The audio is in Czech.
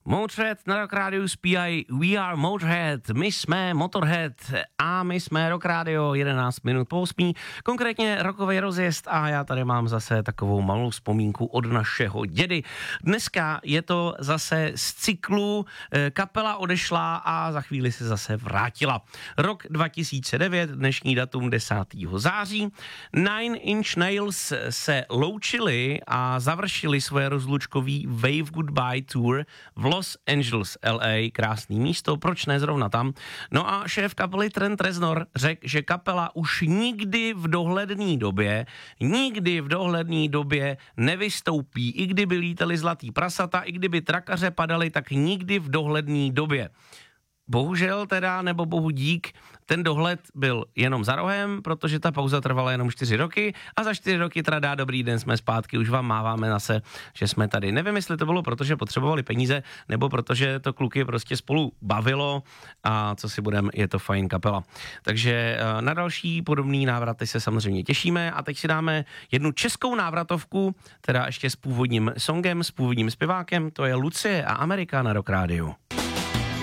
Motorhead na Rock Radio zpívají We Are Motorhead, my jsme Motorhead a my jsme Rock Radio 11 minut po 8. Konkrétně rokový rozjezd a já tady mám zase takovou malou vzpomínku od našeho dědy. Dneska je to zase z cyklu, kapela odešla a za chvíli se zase vrátila. Rok 2009, dnešní datum 10. září. Nine Inch Nails se loučili a završili svoje rozlučkový Wave Goodbye Tour v Los Angeles, LA, krásný místo, proč ne zrovna tam. No a šéf kapely Trent Reznor řekl, že kapela už nikdy v dohledné době nevystoupí, i kdyby lítali zlatý prasata, i kdyby trakaře padaly, tak nikdy v dohledné době. Bohužel teda, nebo bohu dík, ten dohled byl jenom za rohem, protože ta pauza trvala jenom 4 roky a za 4 roky teda dá dobrý den, jsme zpátky, už vám máváme na se, že jsme tady. Nevím, jestli to bylo, protože potřebovali peníze, nebo protože to kluky prostě spolu bavilo a co si budem, je to fajn kapela. Takže na další podobný návraty se samozřejmě těšíme a teď si dáme jednu českou návratovku, teda ještě s původním songem, s původním zpěvákem, to je Lucie a Amerika na Rock Radio.